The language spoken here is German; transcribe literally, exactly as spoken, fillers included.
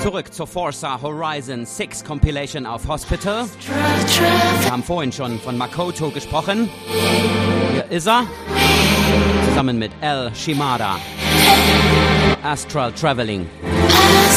Zurück zur Forza Horizon sechs Compilation auf Hospital. Wir haben vorhin schon von Makoto gesprochen. Hier ist er. Zusammen mit El Shimada. Astral Traveling.